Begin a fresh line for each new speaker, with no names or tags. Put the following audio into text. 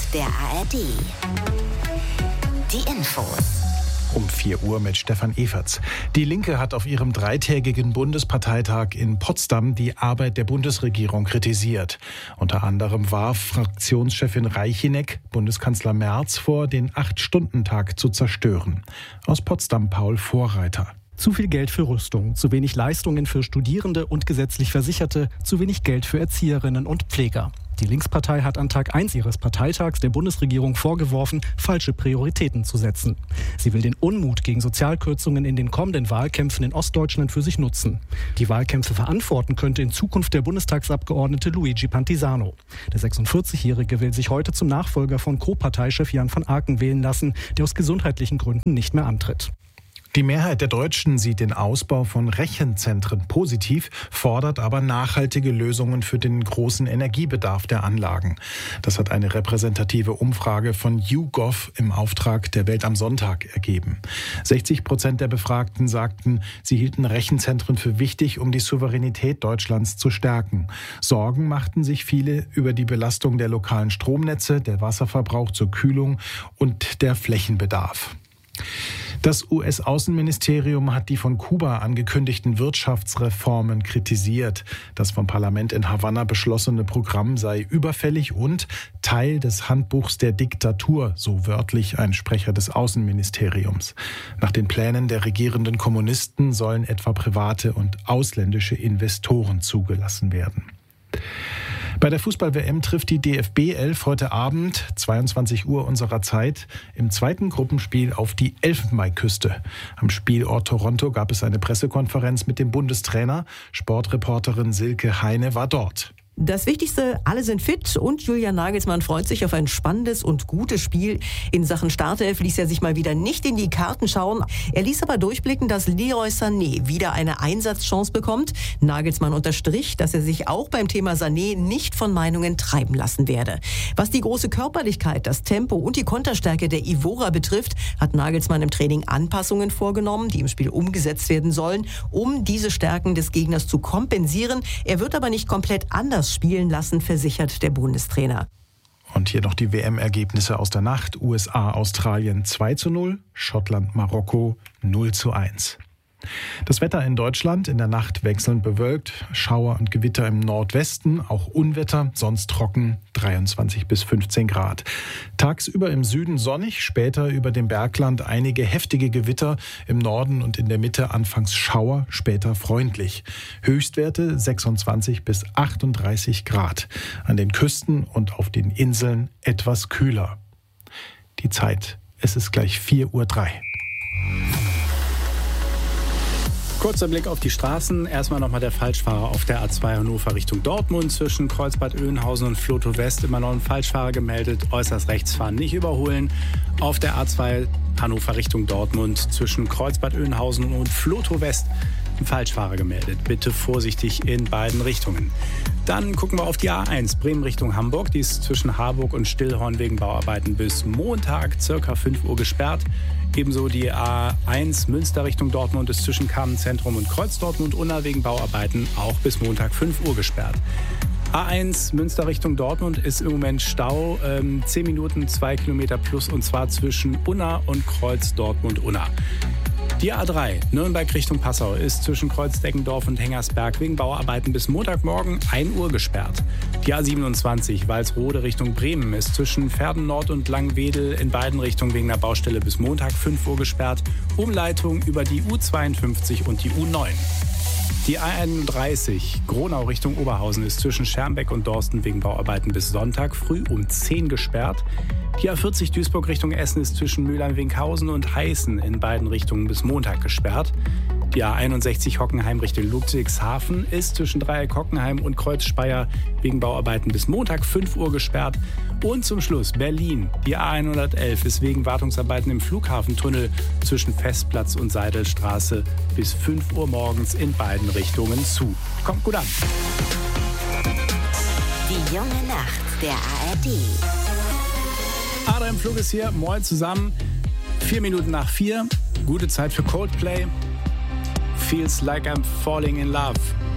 der ARD. Die Infos.
Um 4 Uhr mit Stefan Everts. Die Linke hat auf ihrem 3-tägigen Bundesparteitag in Potsdam die Arbeit der Bundesregierung kritisiert. Unter anderem warf Fraktionschefin Reicheneck Bundeskanzler Merz vor, den 8-Stunden-Tag zu zerstören. Aus Potsdam Paul Vorreiter.
Zu viel Geld für Rüstung, zu wenig Leistungen für Studierende und gesetzlich Versicherte, zu wenig Geld für Erzieherinnen und Pfleger. Die Linkspartei hat an Tag 1 ihres Parteitags der Bundesregierung vorgeworfen, falsche Prioritäten zu setzen. Sie will den Unmut gegen Sozialkürzungen in den kommenden Wahlkämpfen in Ostdeutschland für sich nutzen. Die Wahlkämpfe verantworten könnte in Zukunft der Bundestagsabgeordnete Luigi Pantisano. Der 46-Jährige will sich heute zum Nachfolger von Co-Parteichef Jan van Aken wählen lassen, der aus gesundheitlichen Gründen nicht mehr antritt.
Die Mehrheit der Deutschen sieht den Ausbau von Rechenzentren positiv, fordert aber nachhaltige Lösungen für den großen Energiebedarf der Anlagen. Das hat eine repräsentative Umfrage von YouGov im Auftrag der Welt am Sonntag ergeben. 60% der Befragten sagten, sie hielten Rechenzentren für wichtig, um die Souveränität Deutschlands zu stärken. Sorgen machten sich viele über die Belastung der lokalen Stromnetze, der Wasserverbrauch zur Kühlung und der Flächenbedarf. Das US-Außenministerium hat die von Kuba angekündigten Wirtschaftsreformen kritisiert. Das vom Parlament in Havanna beschlossene Programm sei überfällig und Teil des Handbuchs der Diktatur, so wörtlich ein Sprecher des Außenministeriums. Nach den Plänen der regierenden Kommunisten sollen etwa private und ausländische Investoren zugelassen werden. Bei der Fußball-WM trifft die DFB 11 heute Abend, 22 Uhr unserer Zeit, im zweiten Gruppenspiel auf die Elfenbeinküste. Am Spielort Toronto gab es eine Pressekonferenz mit dem Bundestrainer. Sportreporterin Silke Heine war dort.
Das Wichtigste, alle sind fit und Julian Nagelsmann freut sich auf ein spannendes und gutes Spiel. In Sachen Startelf ließ er sich mal wieder nicht in die Karten schauen. Er ließ aber durchblicken, dass Leroy Sané wieder eine Einsatzchance bekommt. Nagelsmann unterstrich, dass er sich auch beim Thema Sané nicht von Meinungen treiben lassen werde. Was die große Körperlichkeit, das Tempo und die Konterstärke der Ivora betrifft, hat Nagelsmann im Training Anpassungen vorgenommen, die im Spiel umgesetzt werden sollen, um diese Stärken des Gegners zu kompensieren. Er wird aber nicht komplett anders spielen lassen, versichert der Bundestrainer.
Und hier noch die WM-Ergebnisse aus der Nacht. USA, Australien 2:0, Schottland, Marokko 0:1. Das Wetter in Deutschland in der Nacht wechselnd bewölkt, Schauer und Gewitter im Nordwesten, auch Unwetter, sonst trocken, 23 bis 15 Grad. Tagsüber im Süden sonnig, später über dem Bergland einige heftige Gewitter, im Norden und in der Mitte anfangs Schauer, später freundlich. Höchstwerte 26 bis 38 Grad. An den Küsten und auf den Inseln etwas kühler. Die Zeit, es ist gleich 4:03 Uhr.
Kurzer Blick auf die Straßen. Erstmal nochmal der Falschfahrer auf der A2 Hannover Richtung Dortmund. Zwischen Kreuzbad Oeynhausen und Vlotho West immer noch ein Falschfahrer gemeldet. Äußerst rechts fahren, nicht überholen. Auf der A2 Hannover Richtung Dortmund zwischen Kreuzbad Oeynhausen und Vlotho West ein Falschfahrer gemeldet. Bitte vorsichtig in beiden Richtungen. Dann gucken wir auf die A1 Bremen Richtung Hamburg. Die ist zwischen Harburg und Stillhorn wegen Bauarbeiten bis Montag ca. 5 Uhr gesperrt. Ebenso die A1 Münster Richtung Dortmund ist zwischen Kamenz-Zentrum und Kreuz-Dortmund-Unna wegen Bauarbeiten auch bis Montag 5 Uhr gesperrt. A1 Münster Richtung Dortmund ist im Moment Stau, 10 Minuten, 2 Kilometer plus, und zwar zwischen Unna und Kreuz-Dortmund-Unna. Die A3 Nürnberg Richtung Passau ist zwischen Kreuzdeckendorf und Hengersberg wegen Bauarbeiten bis Montagmorgen 1 Uhr gesperrt. Die A27 Walsrode Richtung Bremen ist zwischen Verden Nord und Langwedel in beiden Richtungen wegen der Baustelle bis Montag 5 Uhr gesperrt. Umleitung über die U52 und die U9. Die A31 Gronau Richtung Oberhausen ist zwischen Schermbeck und Dorsten wegen Bauarbeiten bis Sonntag früh um 10 gesperrt. Die A40 Duisburg Richtung Essen ist zwischen Mülheim-Winkhausen und Heißen in beiden Richtungen bis Montag gesperrt. Die A61 Hockenheim Richtung Ludwigshafen ist zwischen Dreieck Hockenheim und Kreuz Speyer wegen Bauarbeiten bis Montag 5 Uhr gesperrt. Und zum Schluss Berlin. Die A111 ist wegen Wartungsarbeiten im Flughafentunnel zwischen Festplatz und Seidelstraße bis 5 Uhr morgens in beiden Richtungen zu. Kommt gut an.
Die junge Nacht der ARD.
Adrian Flug ist hier. Moin zusammen. 4 Minuten nach 4. Gute Zeit für Coldplay. Feels like I'm falling in love.